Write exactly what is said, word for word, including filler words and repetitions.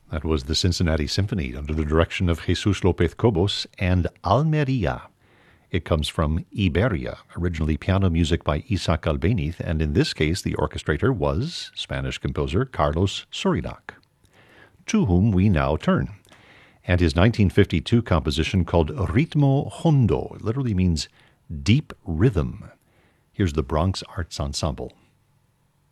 That was the Cincinnati Symphony under the direction of Jesus Lopez Cobos and Almeria. It comes from Iberia, originally piano music by Isaac Albeniz, and in this case the orchestrator was Spanish composer Carlos Surinac, to whom we now turn, and his nineteen fifty-two composition called Ritmo Hondo. It literally means deep rhythm. Here's the Bronx Arts Ensemble.